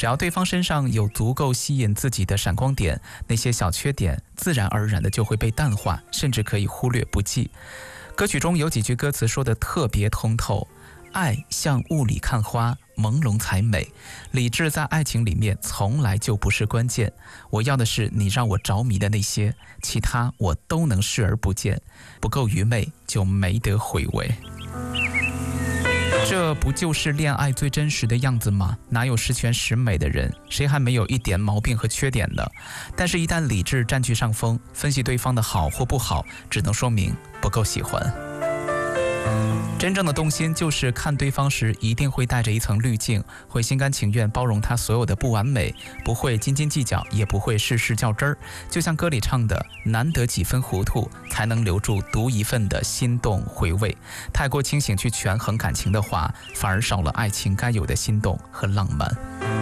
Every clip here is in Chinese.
只要对方身上有足够吸引自己的闪光点，那些小缺点自然而然的就会被淡化，甚至可以忽略不计。歌曲中有几句歌词说得特别通透，爱像雾里看花，朦胧才美，理智在爱情里面从来就不是关键，我要的是你让我着迷的那些，其他我都能视而不见，不够愚昧就没得回味。这不就是恋爱最真实的样子吗？哪有十全十美的人，谁还没有一点毛病和缺点呢？但是一旦理智占据上风，分析对方的好或不好，只能说明不够喜欢。真正的动心就是看对方时一定会带着一层滤镜，会心甘情愿包容他所有的不完美，不会斤斤计较，也不会事事较真儿。就像歌里唱的，难得几分糊涂，才能留住独一份的心动回味。太过清醒去权衡感情的话，反而少了爱情该有的心动和浪漫。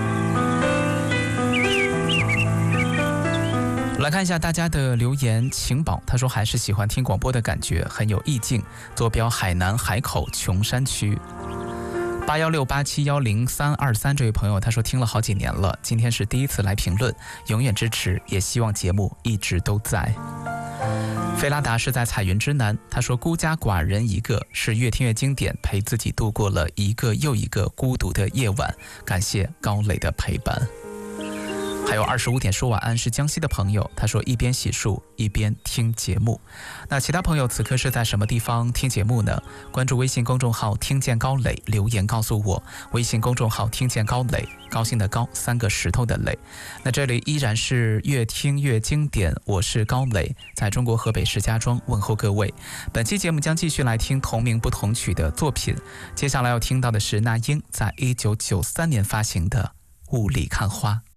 来看一下大家的留言，晴宝他说还是喜欢听广播的感觉，很有意境。坐标海南海口琼山区。8168710323这位朋友他说听了好几年了，今天是第一次来评论，永远支持，也希望节目一直都在。菲拉达是在彩云之南，他说孤家寡人一个，是越听越经典，陪自己度过了一个又一个孤独的夜晚，感谢高磊的陪伴。还有25点说晚安是江西的朋友，他说一边洗漱一边听节目。那其他朋友此刻是在什么地方听节目呢？关注微信公众号听见高磊，留言告诉我。微信公众号听见高磊，高兴的高，3个石头的磊。那这里依然是越听越经典，我是高磊，在中国河北石家庄问候各位。本期节目将继续来听同名不同曲的作品，接下来要听到的是那英在1993年发行的《雾里看花》。